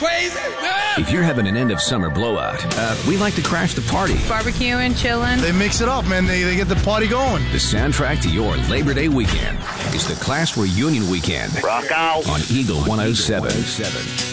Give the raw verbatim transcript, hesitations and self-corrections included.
crazy? Yeah. If you're having an end-of-summer blowout, uh, we like to crash the party. Barbecuing, chilling. They mix it up, man. They, they get the party going. The soundtrack to your Labor Day weekend is the Class Reunion Weekend. Rock out. On Eagle one oh seven.